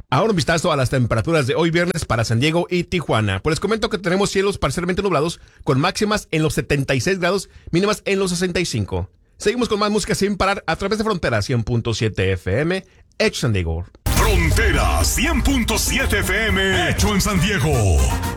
Ahora un vistazo a las temperaturas de hoy viernes para San Diego y Tijuana. Pues les comento que tenemos cielos parcialmente nublados con máximas en los 76 grados, mínimas en los 65. Seguimos con más música sin parar a través de Frontera 100.7 FM, hecho San Diego. Frontera 100.7 FM, hecho en San Diego.